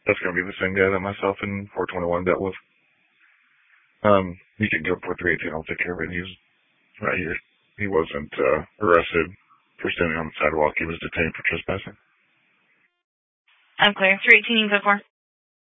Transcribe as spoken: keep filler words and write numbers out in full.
That's going to be the same guy that myself and four twenty-one dealt with. Um, you can go for three eighteen. I'll take care of it. He's right here. He wasn't uh, arrested for standing on the sidewalk. He was detained for trespassing. I'm clear. three eighteen, you can go for.